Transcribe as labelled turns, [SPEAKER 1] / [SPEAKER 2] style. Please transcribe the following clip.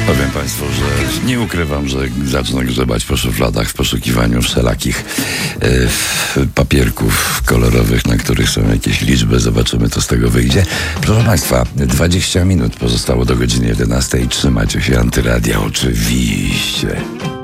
[SPEAKER 1] Powiem Państwu, że nie ukrywam, że zacznę grzebać po szufladach w poszukiwaniu wszelakich papierków kolorowych, na których są jakieś liczby. Zobaczymy, co z tego wyjdzie. Proszę Państwa, 20 minut pozostało do godziny 11. Trzymajcie się Antyradia, oczywiście.